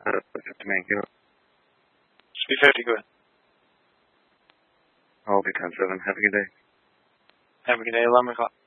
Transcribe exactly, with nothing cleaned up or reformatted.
Uh, fifty-nine kilo. Speed fifty, go ahead. I'll be ten seven. Have a good day. Have a good day, eleven o'clock.